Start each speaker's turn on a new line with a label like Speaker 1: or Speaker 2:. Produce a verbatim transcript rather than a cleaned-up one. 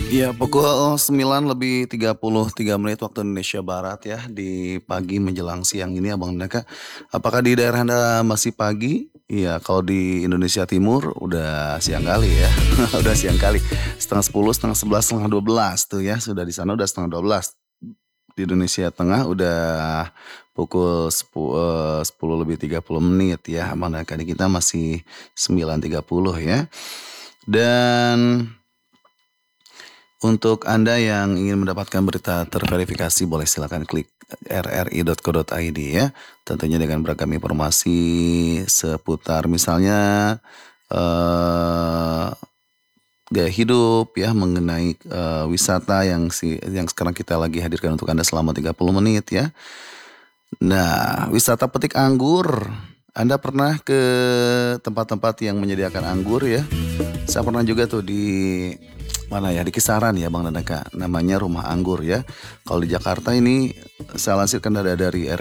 Speaker 1: Iya, pukul sembilan lebih tiga puluh tiga menit waktu Indonesia Barat ya, di pagi menjelang siang ini Abang dan Kak. Apakah di daerah Anda masih pagi? Iya, kalau di Indonesia Timur udah siang kali ya, udah siang kali. Setengah sepuluh, setengah sebelas, setengah dua belas tuh ya, sudah di sana udah setengah dua belas. Di Indonesia Tengah udah pukul sepu eee, sepuluh lebih tiga puluh menit ya, Abang dan Kak, di kita masih sembilan tiga puluh ya. Dan untuk Anda yang ingin mendapatkan berita terverifikasi boleh silakan klik r r i titik co titik i d ya. Tentunya dengan beragam informasi seputar misalnya, eee, gaya hidup ya, mengenai, eee, wisata yang si yang sekarang kita lagi hadirkan untuk Anda selama tiga puluh menit ya. Nah, wisata petik anggur, Anda pernah ke tempat-tempat yang menyediakan anggur ya? Saya pernah juga tuh di mana ya, di Kisaran ya Bang dan Kak, namanya Rumah Anggur ya. Kalau di Jakarta ini saya lansirkan ada dari